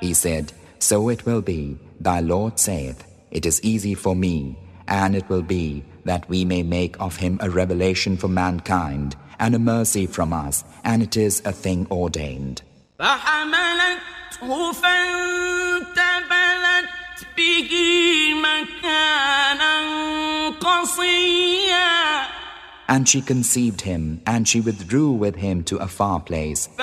He said, so it will be, thy Lord saith, it is easy for me, and it will be that we may make of him a revelation for mankind, and a mercy from us, and it is a thing ordained. فحملته فانتبذت به مكانا قصيا. And she conceived him, and she withdrew with him to a far place.